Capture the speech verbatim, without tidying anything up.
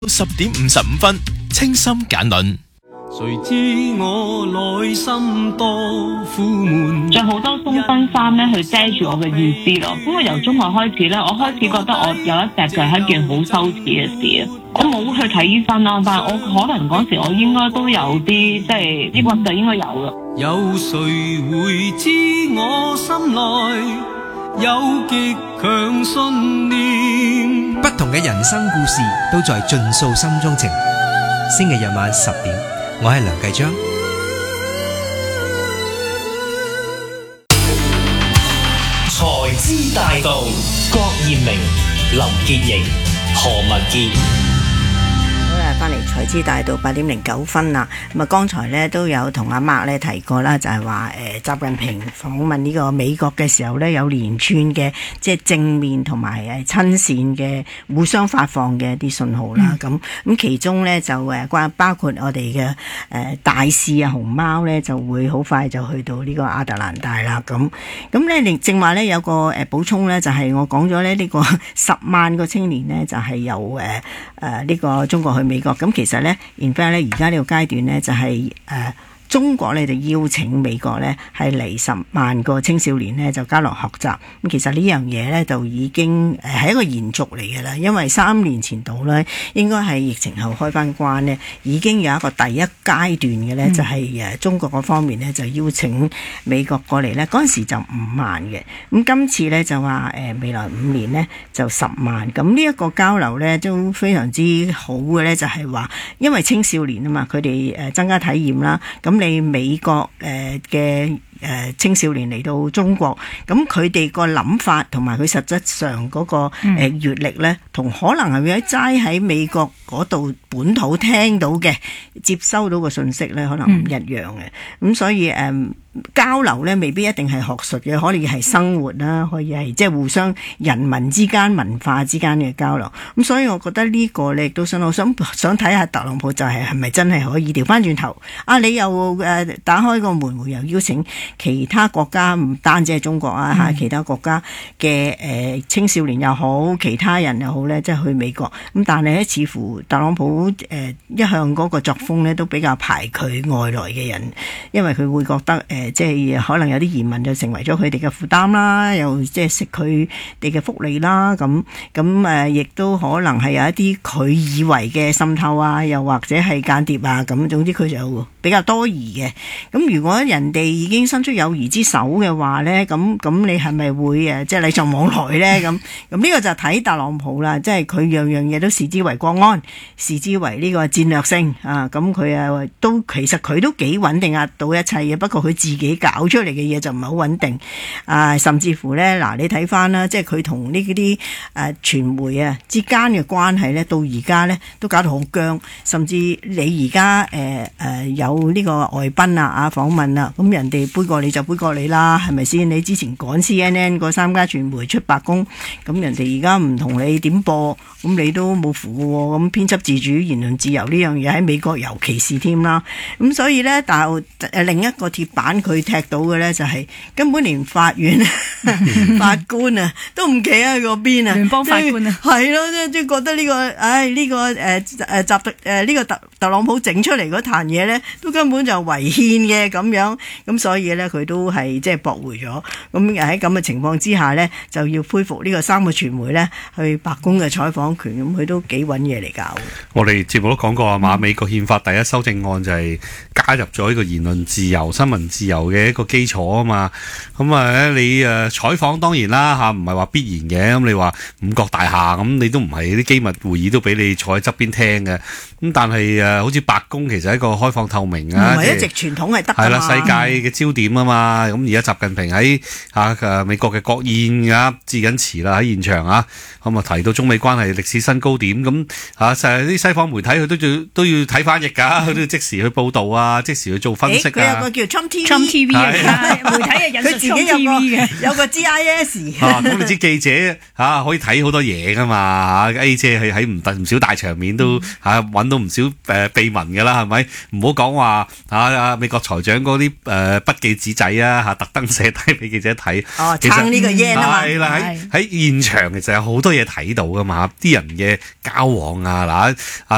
十點五十五分，清心簡論。 誰知我內心多苦悶， 着好多鬆身衫咧去遮住我嘅意思咯。咁我由中學開始咧，我開始覺得我有一隻腳係一件好羞恥嘅事啊！我冇去睇醫生啦，但係我可能嗰時我應該都有啲即係抑鬱就應該有啦。 有誰會知我心內有極強信念？ 不同嘅人生故事都在盡訴心中情。星期日晚十點，我係梁繼章。 財資大道，郭彥明、林潔瑩、何文傑。 好啦，翻嚟財資大道八點零九分啦。咁啊，剛才咧都有同阿 Mark 咧提過啦，就係話誒習近平訪問呢個美國嘅時候咧，有連串嘅即係正面同埋誒親善嘅互相發放嘅一啲信號啦。咁咁、嗯、其中咧就誒關包括我哋嘅誒大使啊熊貓咧就會好快就去到呢個亞特蘭大啦。咁咁咧，你正話咧有個誒補充咧，就係、是、我講咗咧呢個十萬個青年咧就係由誒誒呢個中國去美國。咁其實咧 in fact 咧而家呢個階段咧就係、是、誒。呃中國咧就邀請美國咧係嚟十萬個青少年咧就交流學習。咁其實呢樣嘢咧就已經誒係一個延續嚟嘅啦，因為三年前度咧應該係疫情後開翻關咧，已經有一個第一階段嘅咧就係誒中國嗰方面咧就邀請美國過嚟咧，嗰陣時就五萬嘅，咁今次咧就話誒未來五年咧就十萬。咁呢一個交流咧都非常之好嘅咧，就係話因為青少年啊嘛，佢哋誒增加體驗啦，咁你美國誒嘅誒青少年嚟到中國，咁佢哋個諗法同埋佢實質上嗰個誒閱歷咧，同可能係會喺齋喺美國嗰度本土聽到嘅接收到個信息咧，可能唔一樣嘅。咁所以誒交流咧，未必一定係學術嘅，可以係生活啦，可以係即係互相人民之間、文化之間嘅交流。咁所以我覺得呢個你亦都想，我想想睇下特朗普就係係咪真係可以調翻轉頭啊？你又誒打開個門會，又邀請其他國家，唔單止係中國啊嚇，嗯、其他國家嘅誒、呃、青少年又好，其他人又好咧，即係去美國。咁但係咧，似乎特朗普誒、呃、一向嗰個作風咧，都比較排拒外來嘅人，因為佢會覺得誒。呃即係可能有啲移民就成為咗佢哋嘅負擔啦，又即係食佢哋嘅福利啦，咁咁誒，亦都可能係有一啲佢以為嘅滲透啊，又或者係間諜啊，咁總之佢就比較多疑嘅。咁如果人哋已經伸出友誼之手嘅話咧，咁咁你係咪會誒即係禮尚往來咧？咁咁呢個就睇特朗普啦，即係佢樣樣嘢都視之為國安，視之為呢個戰略性啊。咁佢啊都其實佢都幾穩定壓到一切嘅，不過佢自自己搞出嚟嘅嘢就唔係好穩定啊，甚至乎咧嗱，你睇翻啦，即係佢同呢啲誒傳媒啊之間嘅關係咧，到而家咧都搞到好僵，甚至你而家誒誒有呢個外賓啊啊訪問啊，咁人哋杯過你就杯過你啦，係咪先？你之前趕 C N N 嗰三家傳媒出白宮，咁人哋而家唔同你點播，咁你都冇符嘅喎，咁編輯自主、言論自由呢樣嘢喺美國尤其是添啦，咁所以咧，但係誒另一個鐵板。佢踢到嘅咧就係根本連法院法官啊都唔企喺嗰邊啊， 聯邦法官啊， 係咯，即係覺得呢、這個，唉呢、這個誒誒習特誒呢個特特朗普整出嚟嗰壇嘢咧，都根本就違憲嘅咁樣，咁所以咧佢都係即係駁回咗。咁喺咁嘅情況之下咧，就要恢復呢個三個傳媒咧去白宮嘅採訪權，咁佢都幾揾嘢嚟搞。 我哋節目都講過啊嘛，美國憲法第一修正案就係加入咗呢個言論自由、新聞自由嘅一個基礎啊嘛，咁啊你誒採訪當然啦嚇，唔係話必然嘅，咁你話五角大廈咁，你都唔係啲機密會議都俾你坐喺側邊聽嘅，咁但係誒好似白宮其實係一個開放透明啊， 唔係一直傳統係得㗎嘛， 係啦，世界嘅焦點啊嘛，咁而家習近平喺嚇誒美國嘅國宴啊致緊辭啦喺現場啊，咁啊提到中美關係歷史新高點，咁嚇成日啲西方媒體佢都要都要睇翻譯㗎，佢都要即時去報導啊，即時去做分析啊。 佢有個叫 Trump T V。 Trump T V 啊，媒體係引述 Trump T V 嘅， 有個 G I S 啊，咁你知記者嚇可以睇好多嘢噶嘛嚇 ，A 姐係喺唔唔少大場面都嚇揾到唔少誒秘聞噶啦，係咪？唔好講話嚇美國財長嗰啲誒筆記紙仔啊嚇，特登寫低俾記者睇。 哦，撐呢個 yen 啊嘛。 係啦，喺喺現場其實有好多嘢睇到噶嘛，啲人嘅交往啊嗱啊